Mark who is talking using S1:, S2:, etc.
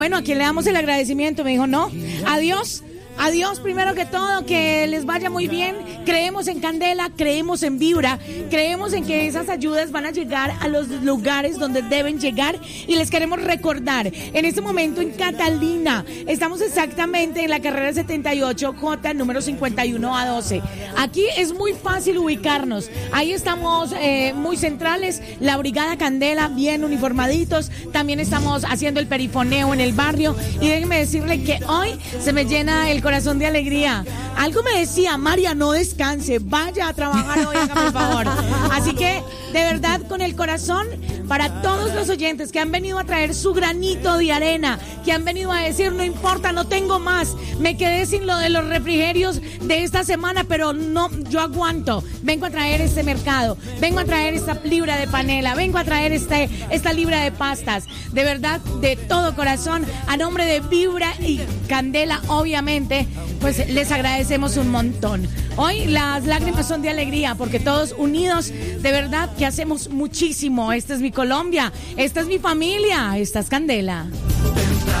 S1: Bueno, a quien le damos el agradecimiento, me dijo, no, adiós. Adiós, primero que todo, que les vaya muy bien. Creemos en Candela, creemos en Vibra, creemos en que esas ayudas van a llegar a los lugares donde deben llegar y les queremos recordar, en este momento en Catalina, estamos exactamente en la carrera 78J, número 51A12. Aquí es muy fácil ubicarnos, ahí estamos muy centrales, la Brigada Candela, bien uniformaditos, también estamos haciendo el perifoneo en el barrio y déjenme decirle que hoy se me llena el corazón de alegría. Algo me decía, María, no descanse, vaya a trabajar hoy, hágame el favor. Así que, de verdad, con el corazón, para todos los oyentes que han venido a traer su granito de arena, que han venido a decir, no importa, no tengo más, me quedé sin lo de los refrigerios de esta semana, pero no, yo aguanto, vengo a traer este mercado, vengo a traer esta libra de panela, vengo a traer esta libra de pastas, de verdad, de todo corazón, a nombre de Vibra y Candela, obviamente, pues les agradecemos un montón. Hoy las lágrimas son de alegría porque todos unidos, de verdad que hacemos muchísimo. Esta es mi Colombia, esta es mi familia, esta es Candela.